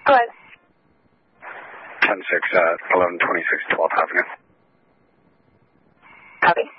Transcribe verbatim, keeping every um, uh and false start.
Hello. ten six, uh, eleven twenty-six twelfth Avenue. Copy.